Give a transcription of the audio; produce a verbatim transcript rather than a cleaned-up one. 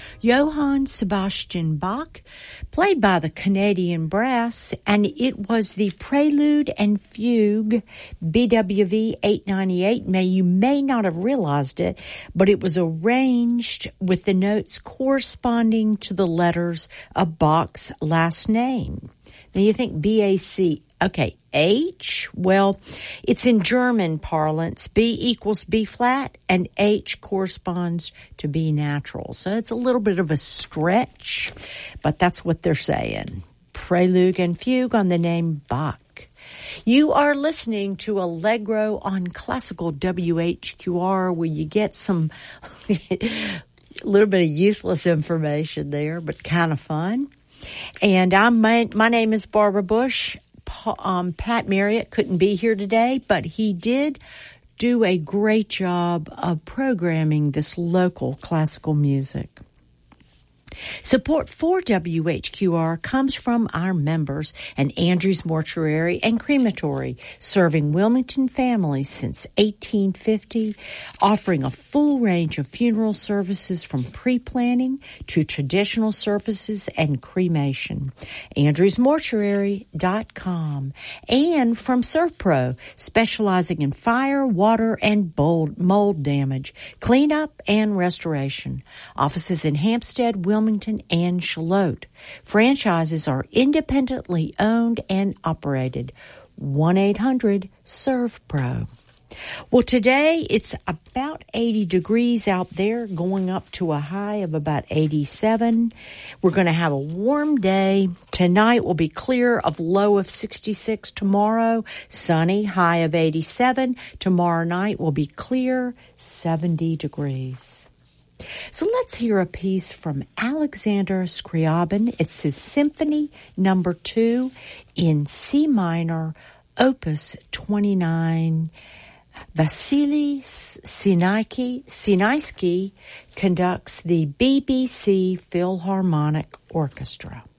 Johann Sebastian Bach, played by the Canadian Brass, and it was the Prelude and Fugue, B W V eight ninety-eight. May you may not have realized it, but it was arranged with the notes corresponding to the letters of Bach's last name. Now you think B A C, okay, H, well, it's in German parlance. B equals B flat, and H corresponds to B natural. So it's a little bit of a stretch, but that's what they're saying. Prelude and Fugue on the name Bach. You are listening to Allegro on Classical W H Q R, where you get some a little bit of useless information there, but kind of fun. And I'm my, my name is Barbara Bush. Um, Pat Marriott couldn't be here today, but he did do a great job of programming this local classical music. Support for W H Q R comes from our members and Andrews Mortuary and Crematory, serving Wilmington families since eighteen fifty, offering a full range of funeral services from pre-planning to traditional services and cremation. Andrews Mortuary dot com. And from ServPro, specializing in fire, water, and mold damage, cleanup, and restoration. Offices in Hampstead, Wilmington, and Charlotte. Franchises are independently owned and operated. one eight hundred ServPro. Well, today it's about eighty degrees out there, going up to a high of about eighty-seven. We're going to have a warm day. Tonight will be clear, of low of sixty-six. Tomorrow, sunny, high of eighty-seven. Tomorrow night will be clear, seventy degrees. So let's hear a piece from Alexander Scriabin. It's his Symphony Number Two in C minor, Opus twenty-nine. Vasily Sinaisky, Sinaisky conducts the B B C Philharmonic Orchestra.